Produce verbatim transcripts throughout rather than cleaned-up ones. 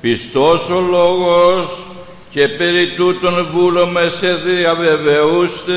Πιστός ο λόγος, και περί τούτων βούλομαι σε διαβεβαιούστε,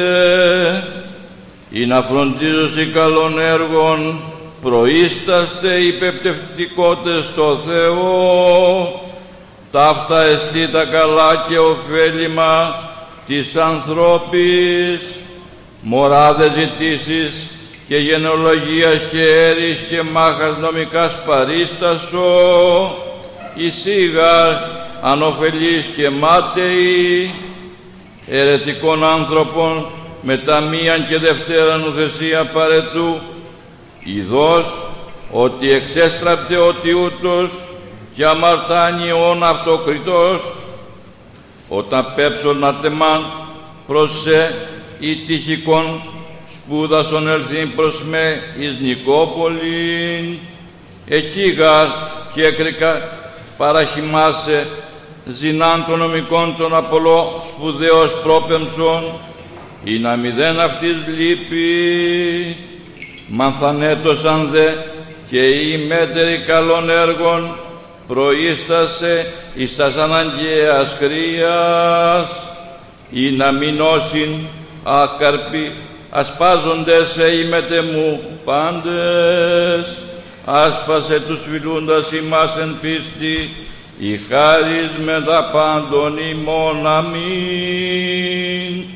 ή να φροντίζωση καλών έργων, προείσταστε υπεπτευτικότες στο Θεό, ταύτα εστί τα καλά και ωφέλιμα της ανθρώπης, μωράδες ζητήσεις και γενεολογίας και έρης και μάχας νομικάς παρίστασο, εισήγαρ ανοφελείς και μάταιοι, αιρετικών άνθρωπων μετά μίαν και δευτέραν ουθεσία παρετού, ειδός ότι εξέστραπτε ότι ούτως και αμαρτάνει όν αυτοκριτός, όταν πέψον ατεμάν προς σε ή τυχικόν σπούδασον ελθύν προς με εις Νικόπολην, εκεί γαρ και έκρικα παραχυμάσαι ζηνάν των νομικών των Απολώ σπουδαίος πρόπεμψον, ή να μηδέν αυτής λείπει, μανθανέτωσαν δε και οι μέτεροι καλών έργων προείστασε εις τας αναγκαίας χρίας, ή να μην όσιν ακαρπί ασπάζοντες σε ημετε μου πάντες, άσπασε τους φιλούντας ημάς εν πίστη, η χάρις με τα πάντων ημών. Αμήν.